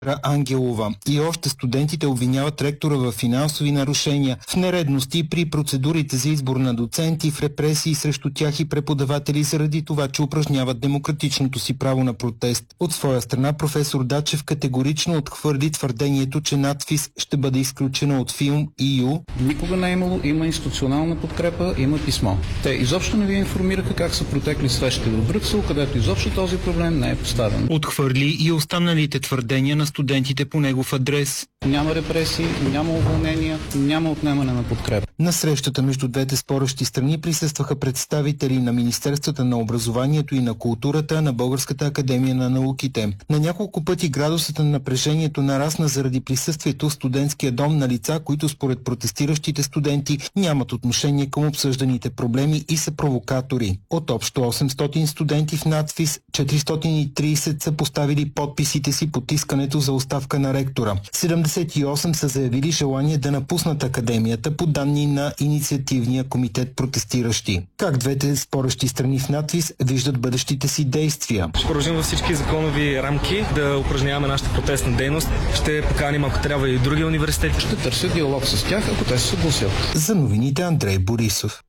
Ангелова. И още студентите обвиняват ректора в финансови нарушения, в нередности при процедурите за избор на доценти, в репресии срещу тях и преподаватели заради това, че упражняват демократичното си право на протест. От своя страна професор Дачев категорично отхвърли твърдението, че надфис ще бъде изключена от филм EU. Никога не е имало, има институционална подкрепа, има писмо. Те изобщо не ви информираха как са протекли срещите в Брюксел, където изобщо този проблем не е поставен. Отхвърли и останалите твърдения на студентите по негов адрес. Няма репресии, няма уволнения, няма отнемане на подкрепа. На срещата между двете спорещи страни присъстваха представители на Министерствата на образованието и на културата, на Българската академия на науките. На няколко пъти градусът на напрежението нарасна заради присъствието в студентския дом на лица, които според протестиращите студенти нямат отношение към обсъжданите проблеми и са провокатори. От общо 800 студенти в надфис, 430 са поставили подписите си под искането за оставка на ректора. 78 са заявили желание да напуснат академията по данни на инициативния комитет протестиращи. Как двете спорещи страни в надвис виждат бъдещите си действия? Ще продължим във всички законови рамки да упражняваме нашата протестна дейност. Ще поканим, ако трябва, и други университети. Ще търся диалог с тях, ако те се съгласят. За новините Андрей Борисов.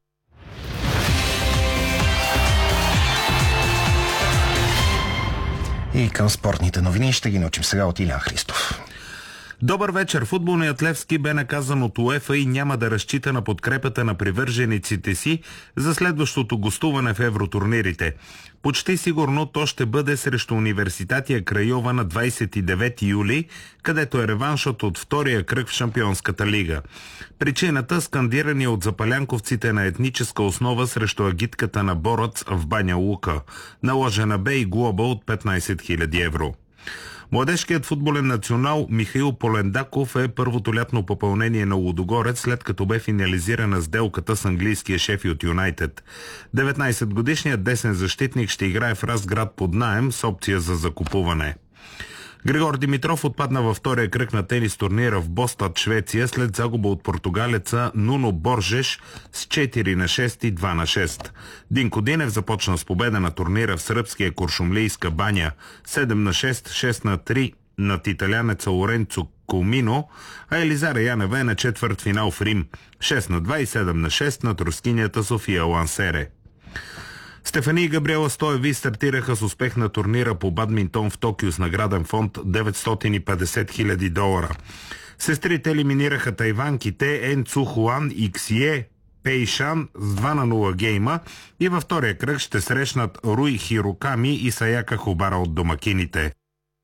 И към спортните новини ще ги научим сега от Илян Христов. Добър вечер. Футболният Левски бе наказан от УЕФА и няма да разчита на подкрепата на привържениците си за следващото гостуване в евротурнирите. Почти сигурно то ще бъде срещу Университатия Крайова на 29 юли, където е реваншът от втория кръг в Шампионската лига. Причината – скандирани от запалянковците на етническа основа срещу агитката на Бороц в Баня Лука. Наложена бе и глоба от 15 000 евро. Младежкият футболен национал Михаил Полендаков е първото лятно попълнение на Лудогорец, след като бе финализирана сделката с английския Шефилд Юнайтед. 19-годишният десен защитник ще играе в Разград под наем с опция за закупуване. Григор Димитров отпадна във втория кръг на тенис турнира в Бостад, Швеция, след загуба от португалеца Нуно Боржеш с 4-6 и 2-6. Динко Динев започна с победа на турнира в сръбския Куршумлийска баня 7-6, 6-3 над италянеца Лоренцо Комино, а Елизара Янева е на четвъртфинал в Рим 6-2 и 7-6 над рускинята София Лансере. Стефани и Габриела Стоеви стартираха с успех на турнира по бадминтон в Токио с награден фонд $950 000. Сестрите елиминираха тайванките Ен Цу Хуан и Ксие Пейшан с 2-0 гейма и във втория кръг ще срещнат Руи Хироками и Саяка Хобара от домакините.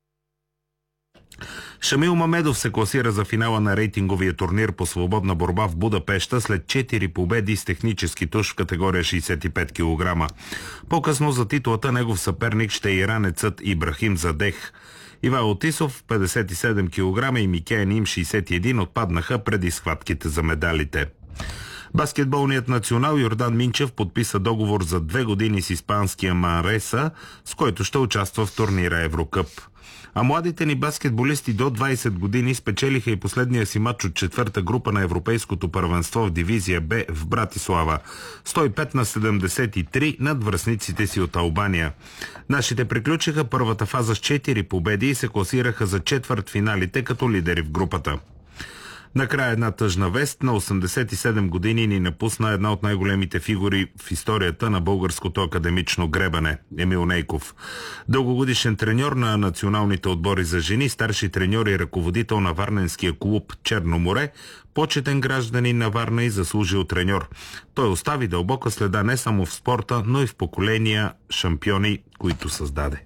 Шамил Мамедов се класира за финала на рейтинговия турнир по свободна борба в Будапеща след 4 победи с технически туш в категория 65 кг. По-късно за титулата негов съперник ще е иранецът Ибрахим Задех. Ивайло Тисов 57 кг и Микея Ним 61 отпаднаха преди схватките за медалите. Баскетболният национал Йордан Минчев подписа договор за 2 години с испанския Манреса, с който ще участва в турнира Еврокъп. А младите ни баскетболисти до 20 години спечелиха и последния си матч от четвърта група на Европейското първенство в дивизия Б в Братислава. 105-73 над връстниците си от Албания. Нашите приключиха първата фаза с 4 победи и се класираха за четвъртфиналите като лидери в групата. Накрая една тъжна вест. На 87 години ни напусна една от най-големите фигури в историята на българското академично гребане – Емил Нейков. Дългогодишен треньор на националните отбори за жени, старши треньор и ръководител на варненския клуб Черно море, почетен гражданин на Варна и заслужил треньор. Той остави дълбока следа не само в спорта, но и в поколения шампиони, които създаде.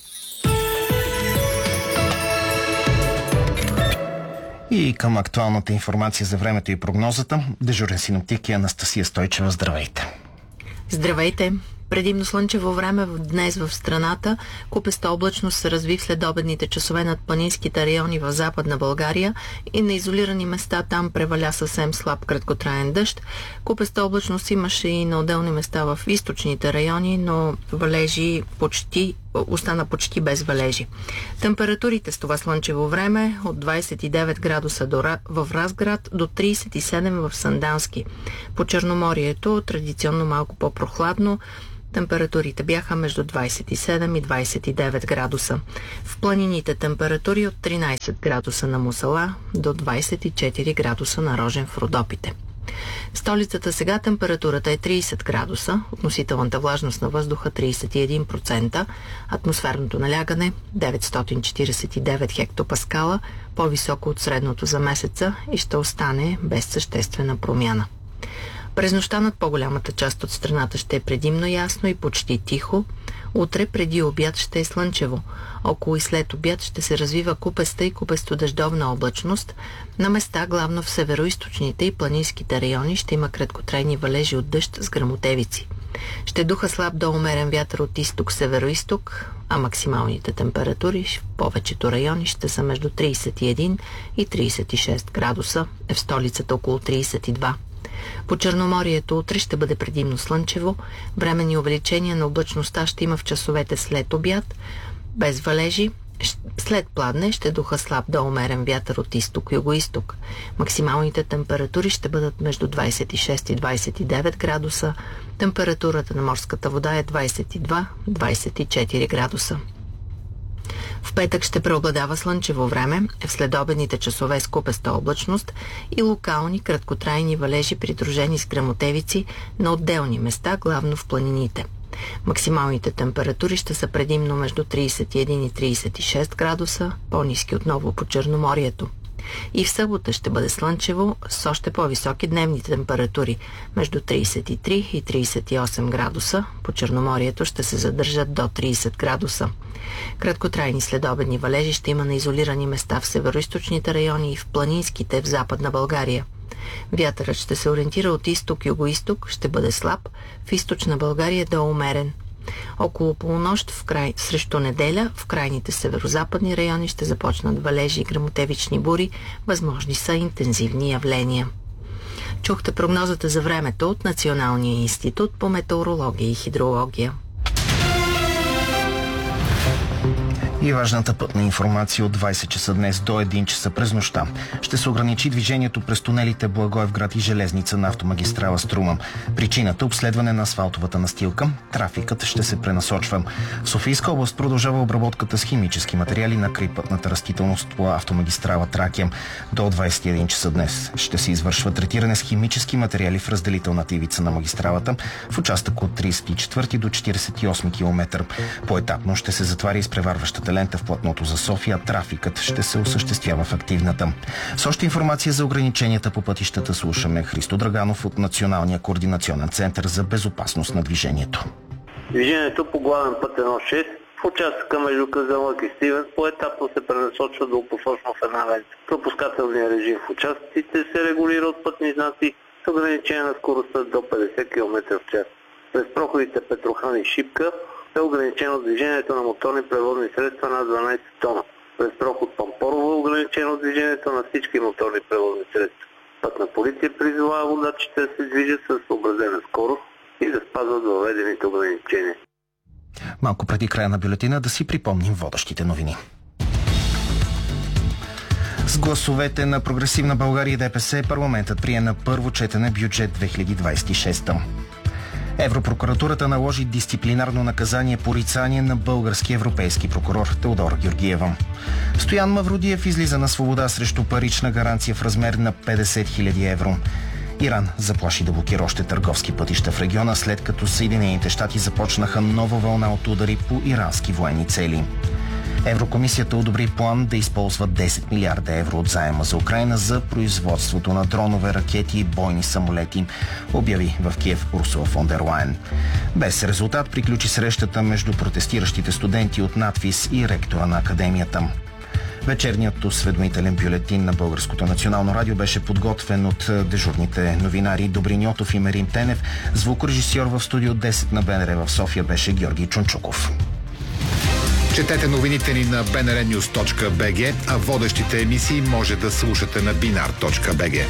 И към актуалната информация за времето и прогнозата, дежурен синоптик е Анастасия Стойчева. Здравейте! Здравейте! Предимно слънчево време днес в страната. Купеста облачност се разви в следобедните часове над планинските райони в Западна България и на изолирани места там преваля съвсем слаб краткотраен дъжд. Купеста облачност имаше и на отделни места в източните райони, но валежи остана почти без валежи. Температурите с това слънчево време от 29 градуса в Разград до 37 в Сандански. По Черноморието традиционно малко по-прохладно, температурите бяха между 27 и 29 градуса. В планините температури от 13 градуса на Мусала до 24 градуса на Рожен в Родопите. В столицата сега температурата е 30 градуса, относителната влажност на въздуха 31%, атмосферното налягане 949 хектопаскала, по-високо от средното за месеца и ще остане без съществена промяна. През нощта над по-голямата част от страната ще е предимно ясно и почти тихо. Утре преди обяд ще е слънчево. Около и след обяд ще се развива купеста и купесто-дъждовна облачност. На места, главно в североизточните и планинските райони, ще има краткотрайни валежи от дъжд с гръмотевици. Ще духа слаб до умерен вятър от изток-североизток, а максималните температури в повечето райони ще са между 31 и 36 градуса, в столицата около 32. По Черноморието утре ще бъде предимно слънчево, временни увеличения на облачността ще има в часовете след обяд, без валежи. След пладне ще духа слаб до умерен вятър от изток-югоизток. Максималните температури ще бъдат между 26 и 29 градуса. Температурата на морската вода е 22-24 градуса. В петък ще преобладава слънчево време, в следобедните часове с купеста облачност и локални краткотрайни валежи, придружени с гръмотевици на отделни места, главно в планините. Максималните температури ще са предимно между 31 и 36 градуса, по-ниски отново по Черноморието. И в събота ще бъде слънчево с още по-високи дневни температури между 33 и 38 градуса. По Черноморието ще се задържат до 30 градуса. Краткотрайни следобедни валежи ще има на изолирани места в североизточните райони и в планинските в Западна България. Вятърът ще се ориентира от изток-югоизток, ще бъде слаб, в източна България до умерен. Около полунощ срещу неделя в крайните северозападни райони ще започнат валежи и гръмотевични бури, възможни са интензивни явления. Чухте прогнозата за времето от Националния институт по метеорология и хидрология. И важната пътна информация от 20 часа днес до 1 часа през нощта. Ще се ограничи движението през тунелите Благоевград и Железница на автомагистрала Струма. Причината – обследване на асфалтовата настилка. Трафикът ще се пренасочва. В Софийска област продължава обработката с химически материали на крайпътната растителност по автомагистрала Тракия. До 21 часа днес ще се извършва третиране с химически материали в разделителната ивица на магистралата в участък от 34 до 48 км. Поетапно ще се затваря изпреварващата лента в платното за София, трафикът ще се осъществява в активната. С още информация за ограниченията по пътищата слушаме Христо Драганов от Националния координационен център за безопасност на движението. Движението по главен път 1.6 в участъка между Казанлък и Стивенс поетапно се пренасочва до посочно в една лента. Пропускателният режим в участъците се регулира от пътни знаци с ограничение на скоростта до 50 км в час. През проходите Петрохан и Шипка е ограничено движението на моторни превозни средства над 12 тона. През проход Пампорово е ограничено движението на всички моторни превозни средства. Пътна полиция призовава водачите да се движат с съобразена скорост и да спазват въведените ограничения. Малко преди края на бюлетина да си припомним водещите новини. С гласовете на Прогресивна България и ДПС парламентът прие на първо четене бюджет 2026. Европрокуратурата наложи дисциплинарно наказание порицание на български европейски прокурор Теодора Георгиева. Стоян Мавродиев излиза на свобода срещу парична гаранция в размер на 50 000 евро. Иран заплаши да блокира още търговски пътища в региона, след като Съединените щати започнаха нова вълна от удари по ирански военни цели. Еврокомисията одобри план да използва 10 милиарда евро от заема за Украйна за производството на дронове, ракети и бойни самолети, обяви в Киев Урсула фон дер Лайен. Без резултат приключи срещата между протестиращите студенти от надфис и ректора на академията. Вечерният осведомителен бюлетин на Българското национално радио беше подготвен от дежурните новинари Добрин Йотов и Мерим Тенев. Звукорежисьор в студио 10 на БНР в София беше Георги Чунчуков. Четете новините ни на bnrnews.bg, а водещите емисии може да слушате на binar.bg.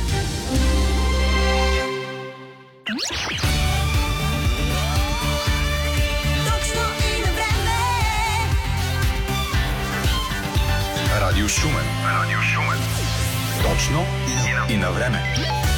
Радио Шумен. Точно и на време.